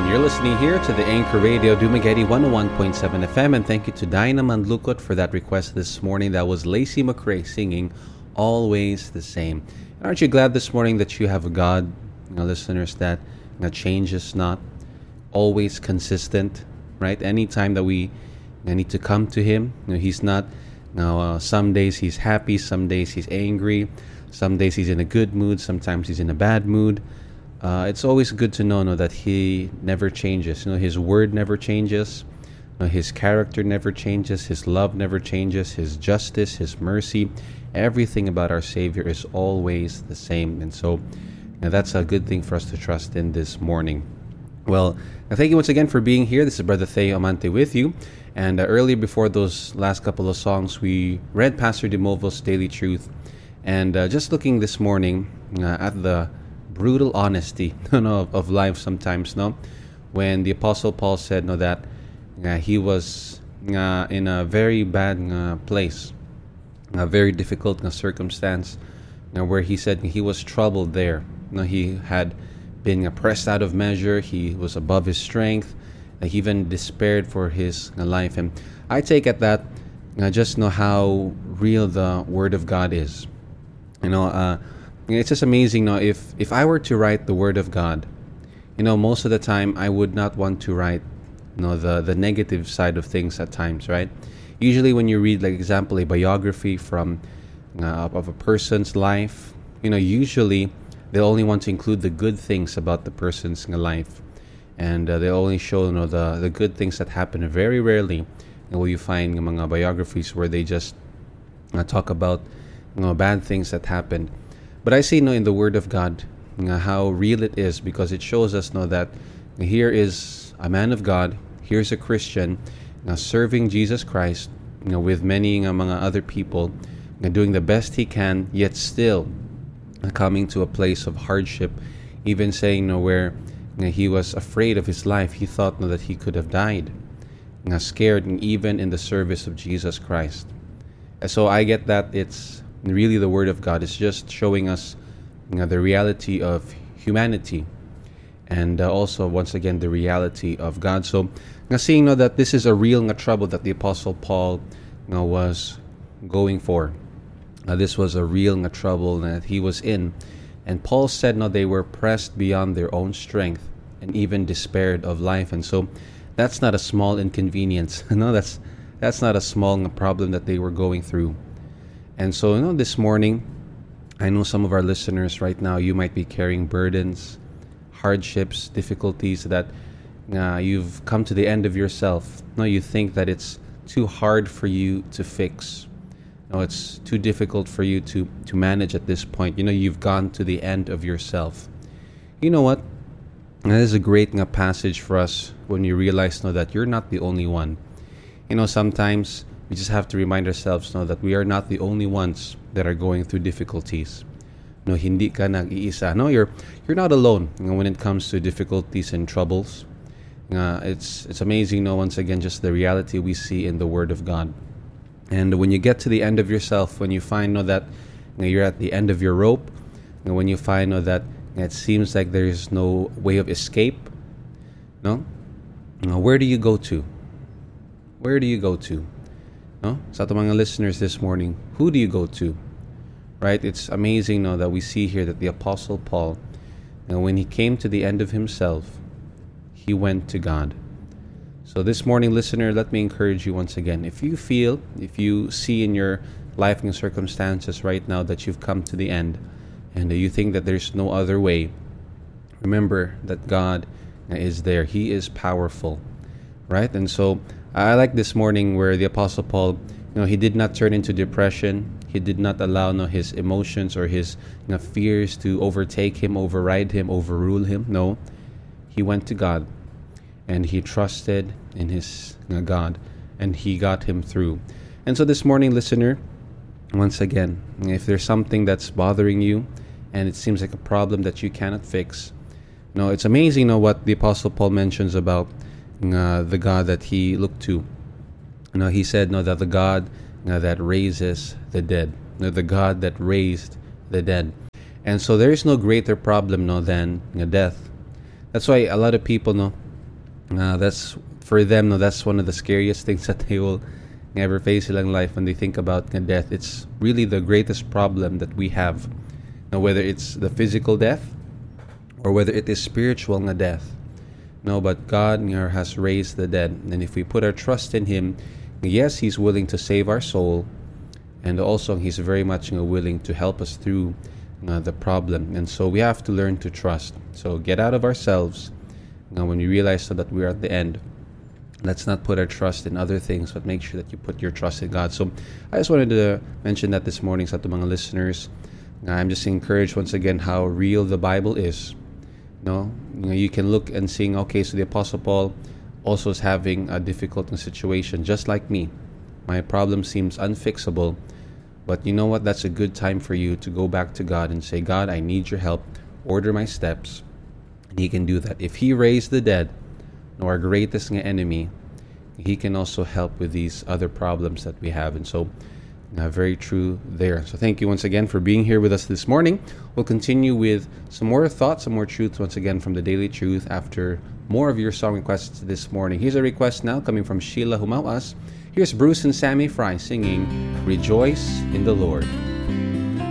You're listening here to the Anchor Radio Dumaguete 101.7 FM, and thank you to Dinah Manlukot for that request this morning. That was Lacey McRae singing Always the Same. Aren't you glad this morning that you have a God, listeners, that changes not, always consistent, right? Anytime that we need to come to Him, He's not, some days He's happy, some days He's angry, some days He's in a good mood, sometimes He's in a bad mood. It's always good to know that He never changes. His word never changes. His character never changes. His love never changes. His justice, His mercy, everything about our Savior is always the same. And so that's a good thing for us to trust in this morning. Well, thank you once again for being here. This is Brother Theo Amante with you. And earlier, before those last couple of songs, we read Pastor DeMovo's Daily Truth. And just looking this morning at the brutal honesty of life sometimes, when the Apostle Paul said that he was in a very bad place, a very difficult circumstance, where he said he was troubled there. He had been pressed out of measure, he was above his strength, he even despaired for his life. And I take at that just know how real the Word of God is. It's just amazing. If I were to write the Word of God, most of the time I would not want to write, the negative side of things at times, right? Usually, when you read, like example, a biography from of a person's life, usually they only want to include the good things about the person's life, and they only show the good things that happen. Very rarely will you find mga biographies where they just talk about bad things that happened. But I see in the Word of God how real it is, because it shows us that here is a man of God, here's a Christian serving Jesus Christ with many mga other people, doing the best he can, yet still coming to a place of hardship, even saying where he was afraid of his life. He thought that he could have died, scared, and even in the service of Jesus Christ. And so I get that it's really the Word of God is just showing us the reality of humanity, and also once again the reality of God. So seeing that this is a real trouble that the Apostle Paul was going for. This was a real trouble that he was in, and Paul said they were pressed beyond their own strength and even despaired of life. And so that's not a small inconvenience. That's not a small problem that they were going through. And so, this morning, I know some of our listeners right now, you might be carrying burdens, hardships, difficulties that you've come to the end of yourself. You think that it's too hard for you to fix. It's too difficult for you to manage at this point. You've gone to the end of yourself. You know what? That is a great passage for us when you realize that you're not the only one. Sometimes we just have to remind ourselves that we are not the only ones that are going through difficulties. Hindi ka nag-iisa. You're not alone when it comes to difficulties and troubles. It's amazing, once again, just the reality we see in the Word of God. And when you get to the end of yourself, when you find that you're at the end of your rope, and when you find that it seems like there is no way of escape, where do you go to? Where do you go to? Sa ating mga listeners this morning, who do you go to? Right? It's amazing that we see here that the Apostle Paul, when he came to the end of himself, he went to God. So this morning, listener, let me encourage you once again. If you see in your life and circumstances right now that you've come to the end, and you think that there's no other way, remember that God is there. He is powerful, right? And so I like this morning where the Apostle Paul, he did not turn into depression. He did not allow his emotions or his fears to overtake him, override him, overrule him. No, he went to God, and he trusted in his God, and he got him through. And so this morning, listener, once again, if there's something that's bothering you, and it seems like a problem that you cannot fix, it's amazing what the Apostle Paul mentions about the God that he looked to. He said that the God that raises the dead, the God that raised the dead. And so there is no greater problem than death. That's why a lot of people That's for them. No, that's one of the scariest things that they will ever face in life when they think about death. It's really the greatest problem that we have. Now, whether it's the physical death or whether it is spiritual death. No, but God has raised the dead, and if we put our trust in Him, yes, He's willing to save our soul, and also He's very much willing to help us through the problem. And so we have to learn to trust. So get out of ourselves. When we realize that we are at the end, let's not put our trust in other things, but make sure that you put your trust in God. So I just wanted to mention that this morning sa ating mga listeners. I'm just encouraged once again how real the Bible is. You can look and see, okay, so the Apostle Paul also is having a difficult situation, just like me. My problem seems unfixable, but you know what? That's a good time for you to go back to God and say, God, I need your help. Order my steps. And He can do that. If He raised the dead, our greatest enemy, He can also help with these other problems that we have. And so, very true there. So thank you once again for being here with us this morning. We'll continue with some more thoughts, some more truths once again from the Daily Truth after more of your song requests this morning. Here's a request now coming from Sheila Humawas. Here's Bruce and Sammy Fry singing Rejoice in the Lord.